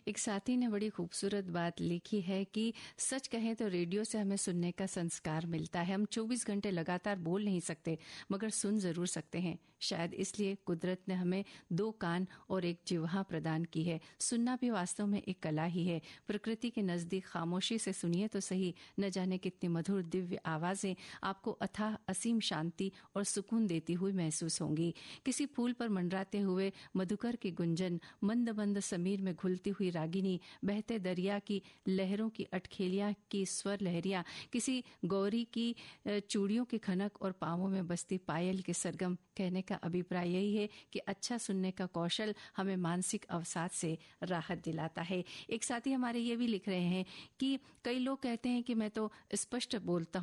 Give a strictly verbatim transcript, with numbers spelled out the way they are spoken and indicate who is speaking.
Speaker 1: एक साथी ने बड़ी खूबसूरत बात लिखी है कि सच कहें तो रेडियो से हमें सुनने का संस्कार मिलता है। हम चौबीस घंटे लगातार बोल नहीं सकते, मगर सुन जरूर सकते हैं। शायद इसलिए कुदरत ने हमें दो कान और एक जिह्वा प्रदान की है। सुनना भी वास्तव में एक कला ही है। प्रकृति के नजदीक खामोशी से सुनिए तो सही, न जाने कितनी मधुर दिव्य आवाजें आपको अथाह असीम शांति और सुकून देती हुई महसूस होंगी। किसी फूल पर मंडराते हुए मधुकर की गुंजन, मंद मंद समीर में घुलती हुई रागिनी, बहते दरिया की लहरों की अटखेलियां की स्वर लहरियां, किसी गौरी की चूड़ियों की खनक और पांवों में बसती पायल के सरगम। कहने का अभिप्राय यही है कि अच्छा सुनने का कौशल हमें मानसिक अवसाद से राहत दिलाता है। एक साथी हमारे ये भी लिख रहे हैं कि कई लोग कहते हैं कि मैं तो स्पष्ट बोलता